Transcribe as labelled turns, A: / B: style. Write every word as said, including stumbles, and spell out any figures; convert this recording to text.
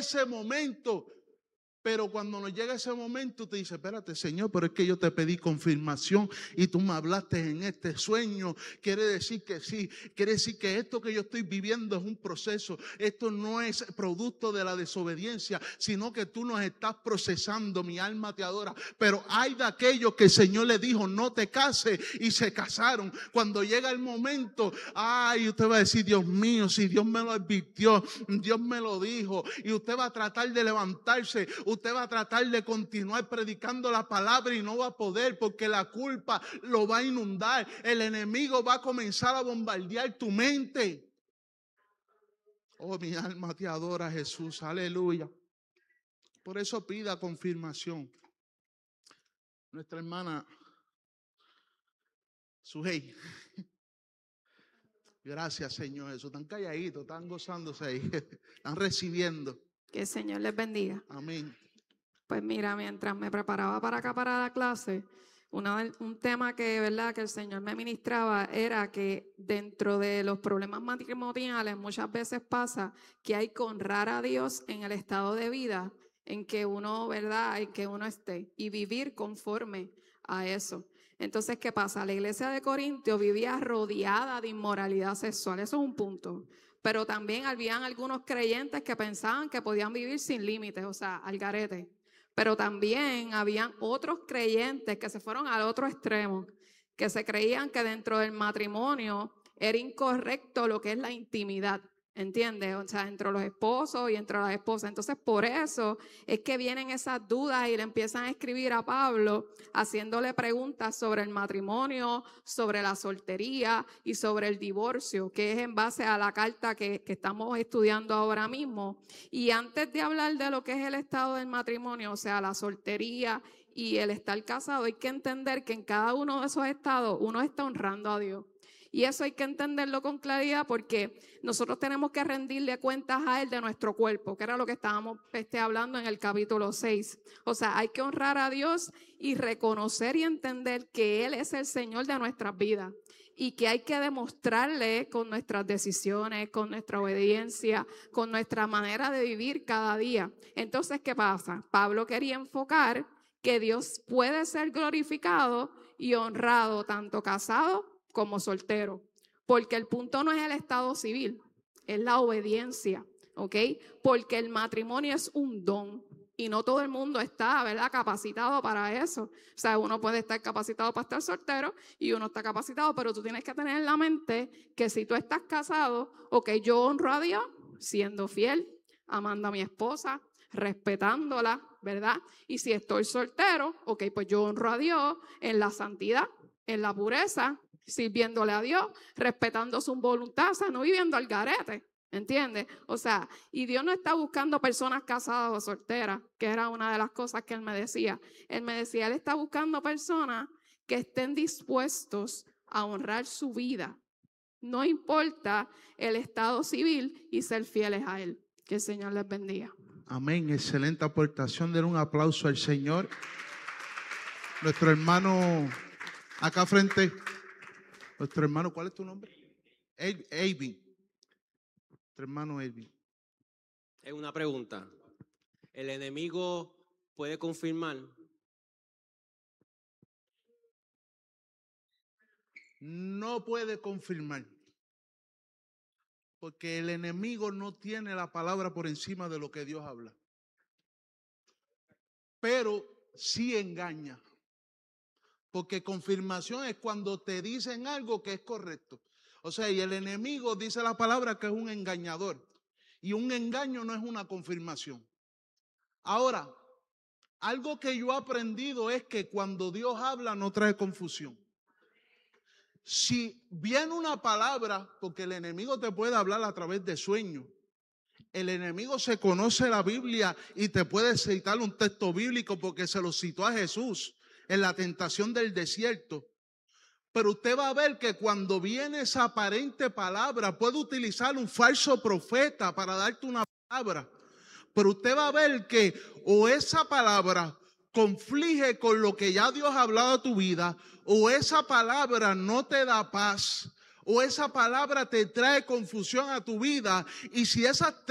A: ese momento. Pero cuando nos llega ese momento, te dice, espérate, Señor, pero es que yo te pedí confirmación y tú me hablaste en este sueño. Quiere decir que sí, quiere decir que esto que yo estoy viviendo es un proceso. Esto no es producto de la desobediencia, sino que tú nos estás procesando. Mi alma te adora. Pero hay de aquellos que el Señor le dijo, no te cases, y se casaron. Cuando llega el momento, ay, usted va a decir, Dios mío, si Dios me lo advirtió, Dios me lo dijo, y usted va a tratar de levantarse. Usted va a tratar de continuar predicando la palabra y no va a poder, porque la culpa lo va a inundar. El enemigo va a comenzar a bombardear tu mente. Oh, mi alma te adora, Jesús. Aleluya. Por eso pida confirmación. Nuestra hermana Sujei. Gracias, Señor Jesús. Están calladitos, están gozándose ahí. Están recibiendo.
B: Que el Señor les bendiga.
A: Amén.
B: Pues mira, mientras me preparaba para acá para la clase, una, un tema que, ¿verdad?, que el Señor me ministraba era que dentro de los problemas matrimoniales muchas veces pasa que hay que honrar a Dios en el estado de vida en que uno, ¿verdad?, en que uno esté y vivir conforme a eso. Entonces, ¿qué pasa? La iglesia de Corintios vivía rodeada de inmoralidad sexual. Eso es un punto. Pero también habían algunos creyentes que pensaban que podían vivir sin límites, o sea, al garete. Pero también habían otros creyentes que se fueron al otro extremo, que se creían que dentro del matrimonio era incorrecto lo que es la intimidad, ¿entiendes? O sea, entre los esposos y entre las esposas. Entonces, por eso es que vienen esas dudas y le empiezan a escribir a Pablo haciéndole preguntas sobre el matrimonio, sobre la soltería y sobre el divorcio, que es en base a la carta que, que estamos estudiando ahora mismo. Y antes de hablar de lo que es el estado del matrimonio, o sea, la soltería y el estar casado, hay que entender que en cada uno de esos estados uno está honrando a Dios. Y eso hay que entenderlo con claridad, porque nosotros tenemos que rendirle cuentas a Él de nuestro cuerpo, que era lo que estábamos este, hablando en el capítulo seis. O sea, hay que honrar a Dios y reconocer y entender que Él es el Señor de nuestras vidas. Y que hay que demostrarle con nuestras decisiones, con nuestra obediencia, con nuestra manera de vivir cada día. Entonces, ¿qué pasa? Pablo quería enfocar que Dios puede ser glorificado y honrado tanto casado como soltero, porque el punto no es el estado civil, es la obediencia, ¿ok? Porque el matrimonio es un don y no todo el mundo está, ¿verdad?, capacitado para eso. O sea, uno puede estar capacitado para estar soltero y uno está capacitado, pero tú tienes que tener en la mente que si tú estás casado, ok, yo honro a Dios siendo fiel, amando a mi esposa, respetándola, ¿verdad? Y si estoy soltero, ok, pues yo honro a Dios en la santidad, en la pureza, sirviéndole a Dios, respetando su voluntad, o sea, no viviendo al garete, ¿entiendes? O sea, y Dios no está buscando personas casadas o solteras, que era una de las cosas que Él me decía. Él me decía, Él está buscando personas que estén dispuestos a honrar su vida, no importa el estado civil, y ser fieles a Él. Que el Señor les bendiga.
A: Amén, excelente aportación. Den un aplauso al Señor. Nuestro hermano acá frente. Nuestro hermano, ¿cuál es tu nombre? Elvin. Nuestro hermano Elvin.
C: Es una pregunta. ¿El enemigo puede confirmar?
A: No puede confirmar. Porque el enemigo no tiene la palabra por encima de lo que Dios habla. Pero sí engaña. Porque confirmación es cuando te dicen algo que es correcto. O sea, y el enemigo dice la palabra que es un engañador. Y un engaño no es una confirmación. Ahora, algo que yo he aprendido es que cuando Dios habla no trae confusión. Si viene una palabra, porque el enemigo te puede hablar a través de sueños. El enemigo se conoce la Biblia y te puede citar un texto bíblico porque se lo citó a Jesús en la tentación del desierto. Pero usted va a ver que cuando viene esa aparente palabra, puede utilizar un falso profeta para darte una palabra. Pero usted va a ver que o esa palabra conflige con lo que ya Dios ha hablado a tu vida, o esa palabra no te da paz, o esa palabra te trae confusión a tu vida. Y si esas